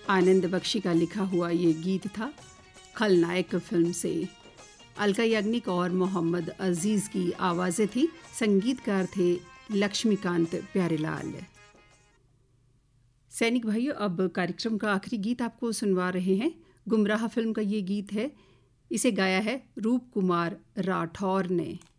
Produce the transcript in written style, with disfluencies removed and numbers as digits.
आनंद बख्शी का लिखा हुआ ये गीत था खलनायक फिल्म से। अलका याग्निक और मोहम्मद अजीज़ की आवाज़ें थी, संगीतकार थे लक्ष्मीकांत प्यारेलाल। सैनिक भाइयों, अब कार्यक्रम का आखिरी गीत आपको सुनवा रहे हैं। गुमराह फिल्म का ये गीत है, इसे गाया है रूप कुमार राठौर ने।